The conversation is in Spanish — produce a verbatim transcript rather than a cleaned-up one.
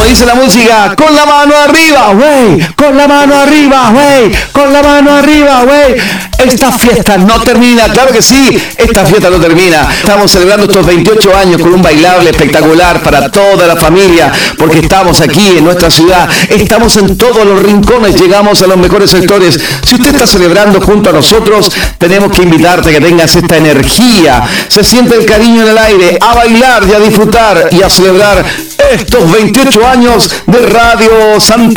como dice la música, con la mano arriba, güey, con la mano arriba, güey, con la mano arriba, güey. Esta fiesta no termina, claro que sí, esta fiesta no termina. Estamos celebrando estos veintiocho años con un bailable espectacular para toda la familia, porque estamos aquí en nuestra ciudad, estamos en todos los rincones, llegamos a los mejores sectores. Si usted está celebrando junto a nosotros, tenemos que invitarte a que tengas esta energía, se siente el cariño en el aire, a bailar y a disfrutar y a celebrar estos veintiocho años de Radio Santa